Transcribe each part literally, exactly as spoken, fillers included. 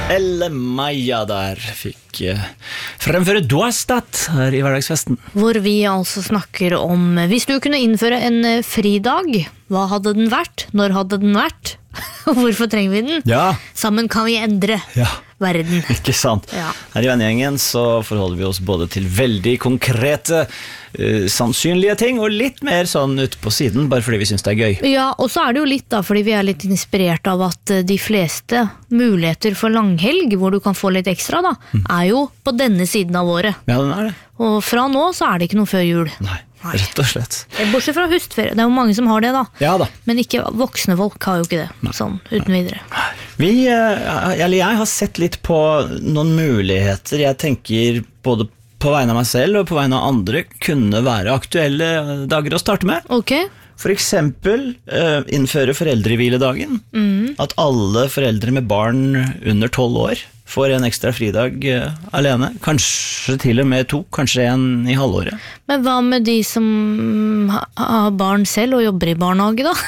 Elle Maja der fikk uh, fremføre Doestat her i hverdagsfesten. Hvor vi altså snakker om, hvis du kunne innføre en fridag, hva hadde den vært? Når hadde den vært? Og hvorfor trenger vi den? Ja. Sammen kan vi endre Ja. verden. Ikke sant? Ja. Her i vennegjengen så forholder vi oss både til veldig konkrete, uh, sannsynlige ting, og litt mer sånn ut på siden, bare fordi vi synes det er gøy. Ja, og så er det jo litt da, fordi vi er litt inspirert av at eh, de fleste muligheter for langhelg, hvor du kan få litt ekstra da, er jo på denne siden av året. Ja, den er det. Og fra nå så er det ikke noe før jul. Nei, rett og slett. Bortsett fra høstferie, det er jo mange som har det da. Ja da. Men ikke voksne folk har jo ikke det, sånn uten videre. Vi, uh, eller jeg har sett litt på noen muligheter jeg tenker både på vegne av meg selv og på vegne av andre kunne være aktuelle dager å starte med. Ok. For eksempel uh, innføre foreldrehviledagen. Mm. At alle foreldre med barn under tolv år får en ekstra fridag uh, alene. Kanskje til og med to, kanskje en i halvåret. Men hva med de som ha- har barn selv og jobber i barnehage da?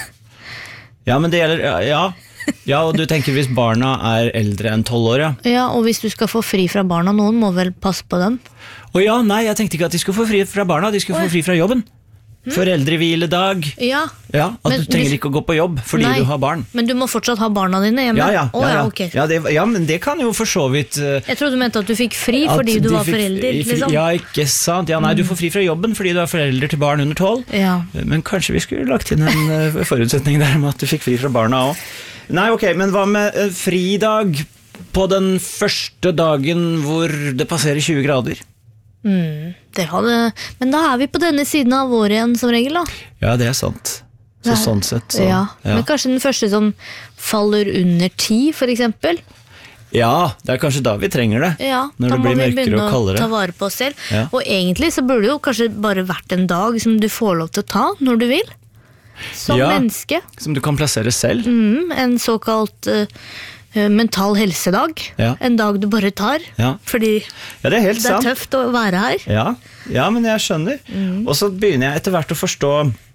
Ja, men det gjelder, ja, ja. Ja, og du tenker hvis barna er eldre enn tolv år, ja. Ja, og hvis du skal få fri fra barna, noen må vel passe på dem? Å ja, nei, jeg tenkte ikke at de skulle få fri fra barna, de skulle Oi. få fri fra jobben. Foreldrehviledag. Ja. Ja, at Men du trenger hvis- ikke å gå på jobb fordi Nei, du har barn. Men du må fortsatt ha barna dine hjemme? Ja, ja, Å, ja, ja. ok. Ja, det, ja, men det kan jo for så vidt uh, Jeg trodde du mente at du fikk fri at fordi du de var fikk forelder, fri- liksom. Ja, ikke sant. Ja, nei, du får fri fra jobben fordi du er forelder til barn under tolv. Ja. Men kanskje vi skulle lagt inn en uh, forutsetning der med at du fikk fri fra barna også. Nei, ok, men hva med uh, fridag på den første dagen hvor det passerer tjue grader? Mm, det hadde... Men da er vi på denne siden av året igjen som regel da. Ja, det er sant. Så Nei. sånn sett så, Ja. ja. Men kanskje den første som faller under ti, for eksempel? Ja, det er kanskje da vi trenger det. Ja, Når da det må blir vi mørkere begynne og å kaldere. ta vare på oss selv. Ja. Og egentlig så burde det jo kanskje bare vært en dag som du får lov til å ta når du vil. Som Ja. menneske. Som du kan plassere selv. Mm, en såkalt uh, uh, mental helsedag. Ja. En dag du bare tar. Ja. Fordi Ja, det er helt det er sant. tøft å være her. Ja, ja, men jeg skjønner. Og så begynner jeg etter hvert å forstå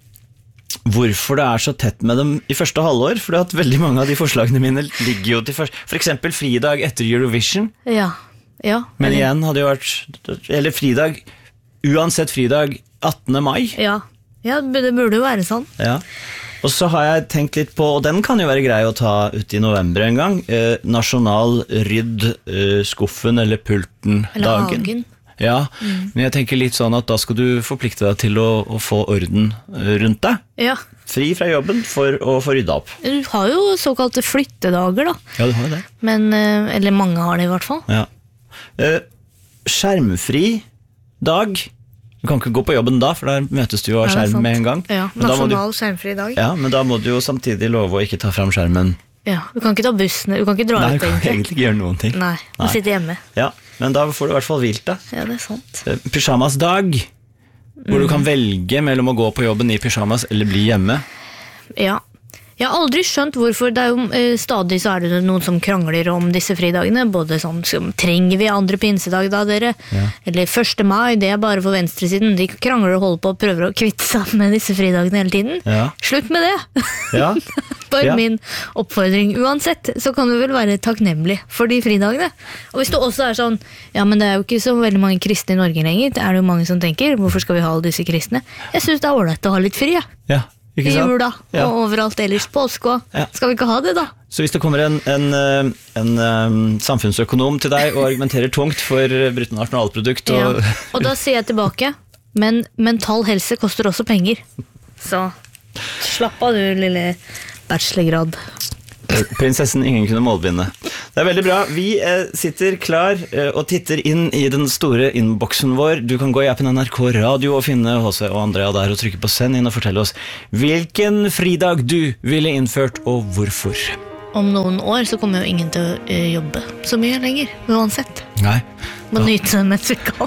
hvorfor det er så tett med dem i første halvår, for at veldig mange av de forslagene mine ligger jo til først. For eksempel fridag etter Eurovision, Ja. Ja. men eller- igjen hadde jo vært, eller fridag, uansett fridag attende mai. Ja. Ja, det burde jo være sånn. Ja. Og så har jeg tenkt litt på, og den kan jo være grei å ta ut i november en gang, eh, nasjonal rydd eh, skuffen eller pulten Eller dagen. hagen. Ja, men jeg tenker litt sånn at da skal du forplikte deg til å, å få orden eh, rundt deg. Ja. Fri fra jobben for å få rydda opp. Du har jo såkalte flyttedager da. Ja, du har jo det. Men, uh, eller mange har det i hvert fall. Ja. Eh, skjermfri dag. Du kan ikke gå på jobben da, for der møtes du jo av Ja, det er skjerm sant. med en gang. Ja, Men da må du, nasjonal skjermfri dag. ja, men da må du jo samtidig love å ikke ta fram skjermen. Ja, du kan ikke ta bussen, du kan ikke dra Nei, ut du kan egentlig. egentlig ikke gjøre noen ting. Nei, du Nei. sitter hjemme. Ja, men da får du i hvert fall hvilt deg. Ja, det er sant. Eh, Pyjamasdag, hvor du kan velge mellom å gå på jobben i pyjamas eller bli hjemme. Ja. Jeg har aldri skjønt hvorfor. Det er jo eh, stadig så er det noen som krangler om disse fridagene. Både sånn som, trenger vi andre pinsedag da, dere? Ja. Eller første mai, det er bare for venstresiden. De krangler og holder på og prøver å kvitte seg med disse fridagene hele tiden. Ja. Slutt med det! Ja, Bare Ja. min oppfordring. Uansett, så kan du vel være takknemlig for de fridagene. Og hvis det også er sånn, ja, men det er jo ikke så veldig mange kristne i Norge lenger, det er det jo mange som tenker, hvorfor skal vi ha alle disse kristne? Jeg synes det er ordentlig å ha litt fri, ja. ja, ikke I sant? jula, Ja. og overalt ellers påske også. Ja. Skal vi ikke ha det da? Så hvis det kommer en, en, eh, en, eh, samfunnsøkonom til deg og argumenterer tungt for bruttonasjonalprodukt og... Ja. Og da sier jeg tilbake, men mental helse koster også penger. Så slapp av du, lille bachelorgrad. Prinsessen ingen kunne målbinde. Det er veldig bra. Vi eh, sitter klar eh, og titter inn i den store innboksen vår. Du kan gå i appen N R K Radio og finne H C og Andrea der og trykke på send inn og fortelle oss hvilken fridag du ville innført og hvorfor. Om noen år så kommer jo ingen til å eh, jobbe så mye lenger, uansett. Nei. Må nyte det mens vi kan.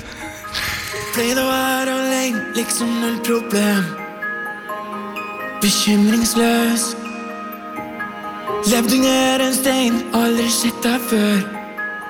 Pleide å være alene, liksom null problem. Bekymringsløs. Levde under en stein, aldri sett deg før.